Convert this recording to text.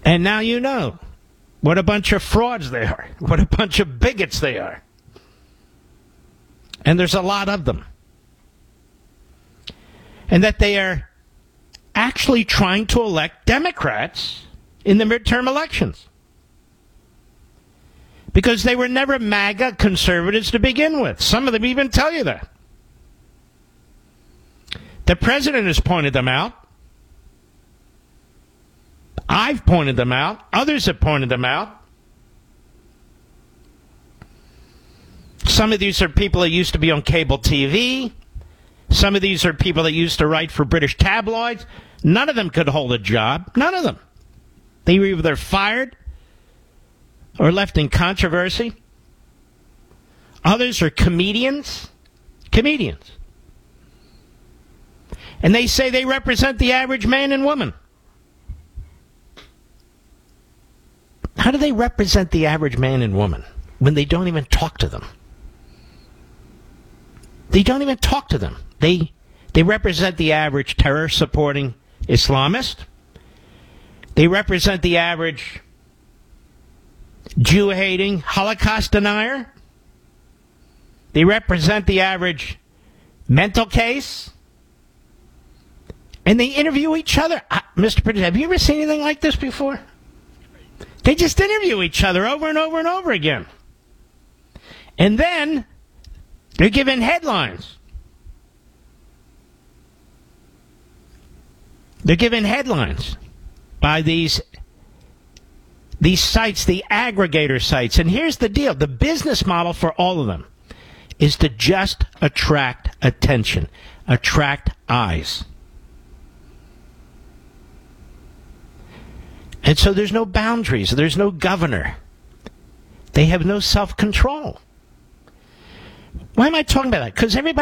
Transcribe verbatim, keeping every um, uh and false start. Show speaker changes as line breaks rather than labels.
And now you know what a bunch of frauds they are, what a bunch of bigots they are. And there's a lot of them. And that they are actually trying to elect Democrats in the midterm elections. Because they were never MAGA conservatives to begin with. Some of them even tell you that. The president has pointed them out. I've pointed them out. Others have pointed them out. Some of these are people that used to be on cable T V. Some of these are people that used to write for British tabloids. None of them could hold a job. None of them. They were either fired or left in controversy. Others are comedians. Comedians. And they say they represent the average man and woman. How do they represent the average man and woman when they don't even talk to them? They don't even talk to them. They they represent the average terror-supporting Islamist. They represent the average Jew-hating Holocaust denier. They represent the average mental case. And they interview each other. Uh, Mister President, have you ever seen anything like this before? They just interview each other over and over and over again. And then they're given headlines. They're given headlines by these, these sites, the aggregator sites. And here's the deal. The business model for all of them is to just attract attention, attract eyes. And so there's no boundaries. There's no governor. They have no self-control. Why am I talking about that? Because everybody